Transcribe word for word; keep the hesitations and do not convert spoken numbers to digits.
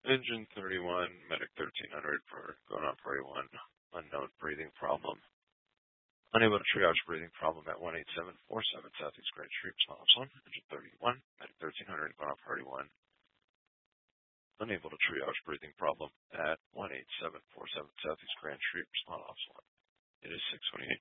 Engine thirty-one, medic thirteen hundred for going on priority one, unknown breathing problem. Unable to triage breathing problem at one eight seven four seven Southeast Grand Street, small one. Engine thirty-one, medic thirteen hundred going on priority one. Unable to triage breathing problem at one eight seven four seven Southeast Grand Street, small one. It is six twenty-eight.